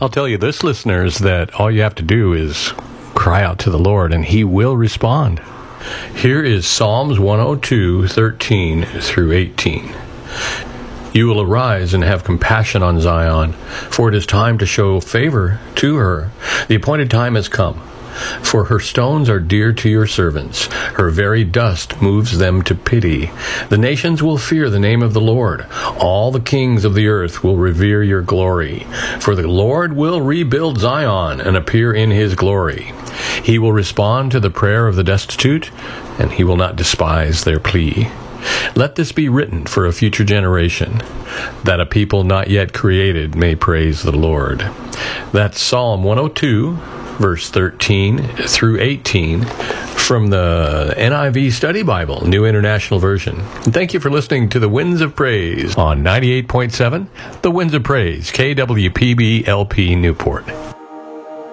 I'll tell you this, listeners, that all you have to do is cry out to the Lord, and He will respond. Here is Psalms 102, 13 through 18. You will arise and have compassion on Zion, for it is time to show favor to her. The appointed time has come. For her stones are dear to your servants. Her very dust moves them to pity. The nations will fear the name of the Lord. All the kings of the earth will revere your glory. For the Lord will rebuild Zion and appear in his glory. He will respond to the prayer of the destitute, and he will not despise their plea. Let this be written for a future generation, that a people not yet created may praise the Lord. That's Psalm 102, verse 13 through 18 from the NIV Study Bible, New International Version. And thank you for listening to the Winds of Praise on 98.7, the Winds of Praise, KWPB LP Newport.